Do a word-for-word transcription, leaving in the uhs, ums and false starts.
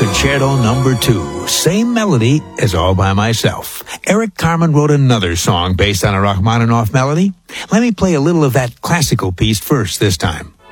Concerto Number Two. Same melody as All by Myself. Eric Carmen wrote another song based on a Rachmaninoff melody. Let me play a little of that classical piece first this time.